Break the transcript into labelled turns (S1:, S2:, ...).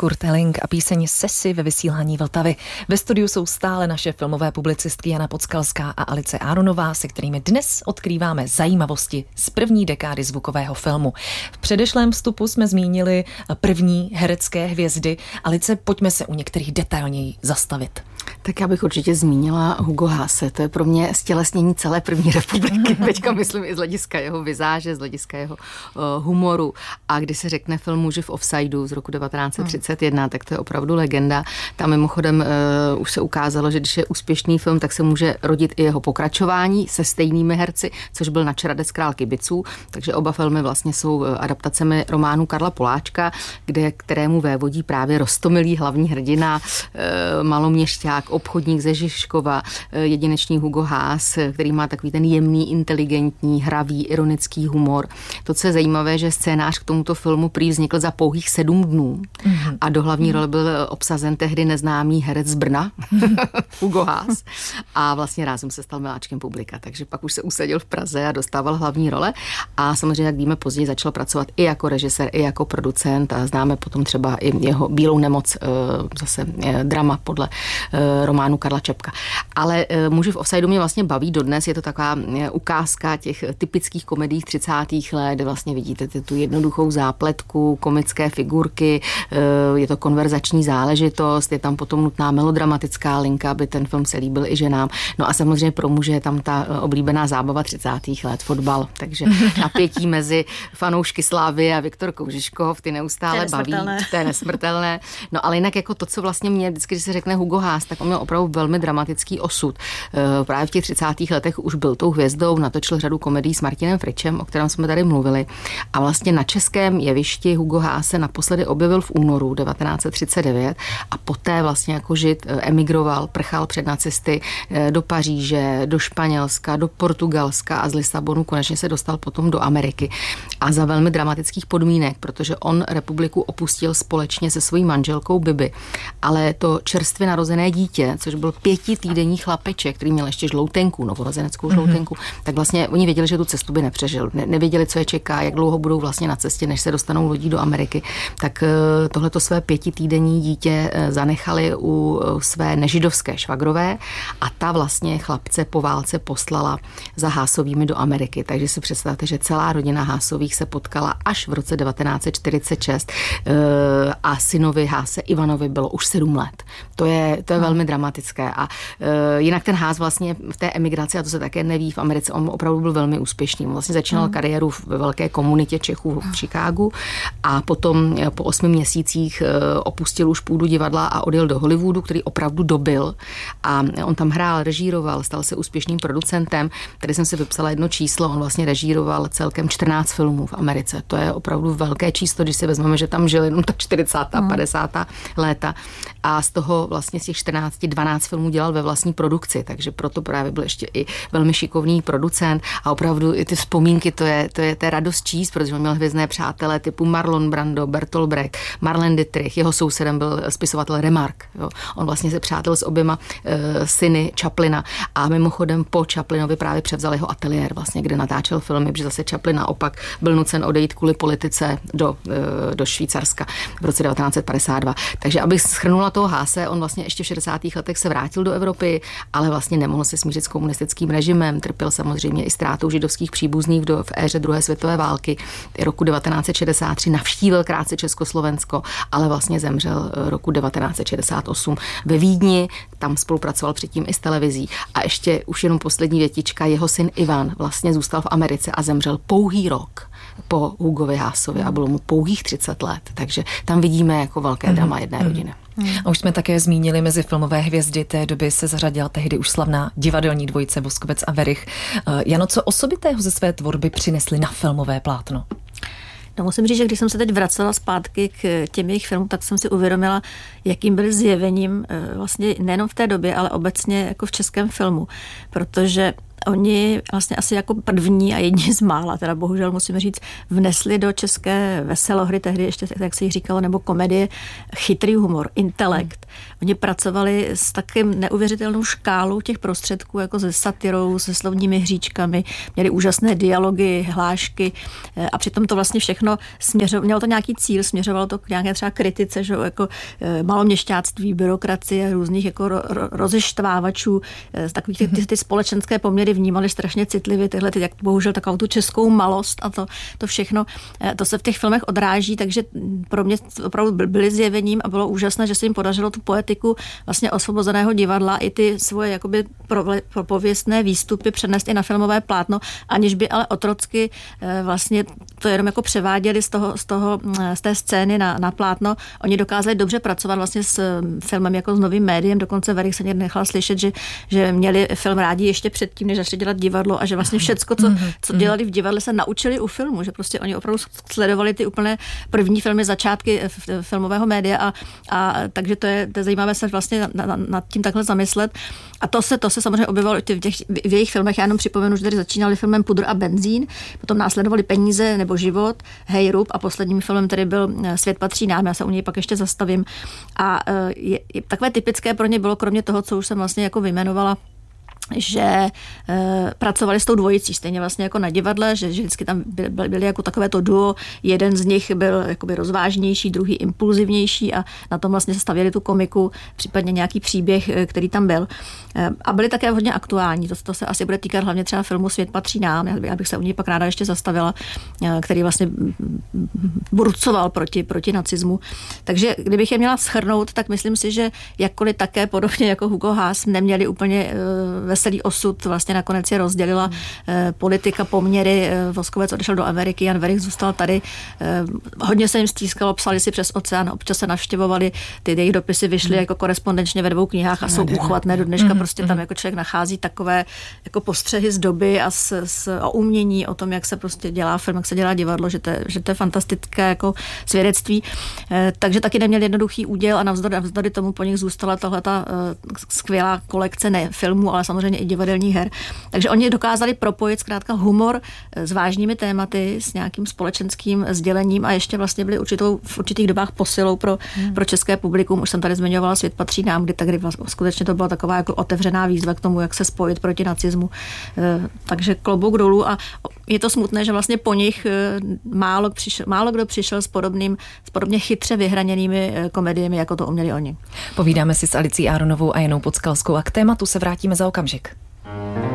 S1: Kurt Elling a píseň Sesi ve vysílání Vltavy. Ve studiu jsou stále naše filmové publicistky Jana Podskalská a Alice Aronová, se kterými dnes odkrýváme zajímavosti z první dekády zvukového filmu. V předešlém vstupu jsme zmínili první herecké hvězdy. Alice, pojďme se u některých detailněji zastavit.
S2: Tak já bych určitě zmínila Hugo Haase. To je pro mě stělesnění celé první republiky. Teďka myslím i z hlediska jeho vizáže, z hlediska jeho humoru. A když se řekne film Muži v offsideu z roku 1931, tak to je opravdu legenda. Tam mimochodem už se ukázalo, že když je úspěšný film, tak se může rodit i jeho pokračování se stejnými herci, což byl Načeradec král kibiců. Takže oba filmy vlastně jsou adaptacemi románu Karla Poláčka, kterému vévodí právě roztomilý hlavní hrdina, maloměšťák, obchodník ze Žižkova, jedinečný Hugo Haas, který má takový ten jemný, inteligentní, hravý, ironický humor. To, co je zajímavé, že scénář k tomuto filmu prý vznikl za pouhých 7 dnů a do hlavní role byl obsazen tehdy neznámý herec z Brna, Hugo Haas, a vlastně rázem se stal miláčkem publika, takže pak už se usadil v Praze a dostával hlavní role a samozřejmě, jak víme, později začal pracovat i jako režisér, i jako producent a známe potom třeba i jeho Bílou nemoc, zase drama podle románu Karla Čapka. Ale Muži v offsideu mě vlastně baví dodnes, je to taková ukázka těch typických komedií 30. let, kde vlastně vidíte tu jednoduchou zápletku, komické figurky, je to konverzační záležitost, je tam potom nutná melodramatická linka, aby ten film se líbil i ženám. No a samozřejmě pro muže je tam ta oblíbená zábava 30. let, fotbal, takže napětí mezi fanoušky Slávy a Viktorkou Žižkov, ty neustále baví, to je nesmrtelné. No ale jinak jako to, co vlastně mě vždycky, když se řekne Hugo Haas, tak on měl opravdu velmi dramatický osud. Právě v těch 30. letech už byl tou hvězdou, natočil řadu komedií s Martinem Fričem, o kterém jsme tady mluvili. A vlastně na českém jevišti Hugo Haas se naposledy objevil v únoru 1939 a poté vlastně jako žid emigroval, prchal před nacisty do Paříže, do Španělska, do Portugalska a z Lisabonu konečně se dostal potom do Ameriky. A za velmi dramatických podmínek, protože on republiku opustil společně se svojí manželkou Bibi. Ale to čerstvě narozené dítě, což byl 5týdenní chlapeček, který měl ještě žloutenku, novorozeneckou žloutenku, tak vlastně oni věděli, že tu cestu by nepřežil. Nevěděli, co je čeká, jak dlouho budou vlastně na cestě, než se dostanou lodí do Ameriky. Tak tohleto své 5týdenní dítě zanechali u své nežidovské švagrové a ta vlastně chlapce po válce poslala za Haasovými do Ameriky. Takže si představte, že celá rodina Haasových se potkala až v roce 1946 a synovi Haase Ivanovi bylo už 7 let. To je velmi dramatické a jinak ten Haas vlastně v té emigraci, a to se také neví, v Americe on opravdu byl velmi úspěšný. On vlastně začínal kariéru ve velké komunitě Čechů v Chicagu a potom po 8 měsících opustil už půdu divadla a odjel do Hollywoodu, který opravdu dobil a on tam hrál, režíroval, stal se úspěšným producentem. Tady jsem si vypsala jedno číslo, on vlastně režíroval celkem 14 filmů v Americe. To je opravdu velké číslo, když si vezmeme, že tam žil jenom ta 40. a 50. léta a z toho vlastně z těch 12 filmů dělal ve vlastní produkci, takže proto právě byl ještě i velmi šikovný producent a opravdu i ty vzpomínky, to je radost číst, protože on měl hvězdné přátelé typu Marlon Brando, Bertolt Brecht, Marlene Dietrich, jeho sousedem byl spisovatel Remarque. Jo. On vlastně se přátel s oběma syny Chaplina a mimochodem po Chaplinovi právě převzal jeho ateliér, vlastně, kde natáčel filmy, protože zase Chaplin naopak byl nucen odejít kvůli politice do Švýcarska v roce 1952. Takže abych shrnula toho Haase, on vlastně ještě v 60. letech se vrátil do Evropy, ale vlastně nemohl se smířit s komunistickým režimem, trpěl samozřejmě i ztrátou židovských příbuzných v éře druhé světové války. Roku 1963 navštívil krátce Československo, ale vlastně zemřel roku 1968 ve Vídni, tam spolupracoval předtím i s televizí a ještě už jenom poslední větička, jeho syn Ivan vlastně zůstal v Americe a zemřel pouhý rok po Hugovi Haasovi a bylo mu pouhých 30 let, takže tam vidíme jako velké drama jedné rodiny.
S1: A už jsme také zmínili mezi filmové hvězdy té doby se zařadila tehdy už slavná divadelní dvojice Voskovec a Werich. Jano, co osobitého ze své tvorby přinesli na filmové plátno?
S3: No, musím říct, že když jsem se teď vracela zpátky k těm jejich filmům, tak jsem si uvědomila, jakým byl zjevením vlastně nejenom v té době, ale obecně jako v českém filmu. Protože oni vlastně asi jako první a jedni z mála, teda bohužel musíme říct, vnesli do české veselohry, tehdy ještě, jak se jí říkalo, nebo komedie, chytrý humor, intelekt. Oni pracovali s takým neuvěřitelnou škálou těch prostředků, jako se satirou, se slovními hříčkami, měli úžasné dialogy, hlášky a přitom to vlastně všechno mělo to nějaký cíl, směřovalo to k nějaké třeba kritice, že jako maloměšťáctví, byrokracie, různých jako rozeštvávačů, takových ty společenské poměry vnímali strašně citlivě, tyhle, jak bohužel takovou tu českou malost a to všechno, to se v těch filmech odráží, takže pro mě opravdu byly zjevením a bylo úžasné, že se jim podařilo tu poetiku vlastně Osvobozeného divadla i ty svoje jakoby pověstné výstupy přenést i na filmové plátno, aniž by ale otrocky vlastně to jenom jako převáděli z té scény na plátno. Oni dokázali dobře pracovat vlastně s filmem jako s novým médiem, dokonce Werich se někdy nechal slyšet, že měli film rádi ještě předtím, než začali dělat divadlo a že vlastně všecko, co dělali v divadle, se naučili u filmu, že prostě oni opravdu sledovali ty úplně první filmy, začátky filmového média a takže to je zajímavé se vlastně nad tím takhle zamyslet. A to se samozřejmě objevilo v jejich filmech. Já jenom připomenu, že tady začínali filmem Pudr a benzín, potom následovali Peníze nebo život, Hej Rub a posledním filmem tady byl Svět patří nám, já se u něj pak ještě zastavím. A takové typické pro ně bylo, kromě toho, co už jsem vlastně jako vyjmenovala, že pracovali s tou dvojicí, stejně vlastně jako na divadle, že vždycky tam byli jako takové to duo, jeden z nich byl jakoby rozvážnější, druhý impulzivnější a na tom vlastně stavěli tu komiku, případně nějaký příběh, který tam byl. A byli také hodně aktuální, to se asi bude týkat hlavně třeba filmu Svět patří nám, já bych se u něj pak ráda ještě zastavila, který vlastně burcoval proti nacismu. Takže kdybych je měla shrnout, tak myslím si, že jakkoliv také podobně jako Hugo Haas neměli úplně veselý osud, vlastně nakonec je rozdělila politika, poměry, Voskovec odešel do Ameriky, Jan Werich zůstal tady, hodně se jim stýskalo, psali si přes oceán, občas se navštěvovali, ty jejich dopisy vyšly jako korespondenčně ve 2 knihách a jsou úchvatné do dneška, prostě tam jako člověk nachází takové jako postřehy z doby a o umění, o tom, jak se prostě dělá film, jak se dělá divadlo, že to je fantastické jako svědectví. Takže taky neměl jednoduchý úděl a navzdory tomu po nich zůstala tahleta skvělá kolekce ne filmů, ale samozřejmě i divadelních her. Takže oni dokázali propojit zkrátka humor s vážnými tématy, s nějakým společenským sdělením a ještě vlastně byli v určitých dobách posilou pro české publikum. Už jsem tady zmiňovala Svět patří nám, kdy vlastně skutečně to byla taková jako otevřená výzva k tomu, jak se spojit proti nacismu. Takže klobouk dolů a je to smutné, že vlastně po nich málo kdo přišel s podobně chytře vyhraněnými komediemi, jako to uměli oni.
S1: Povídáme si s Alicí Aronovou a Janou Podskalskou a k tématu se vrátíme za okamžik.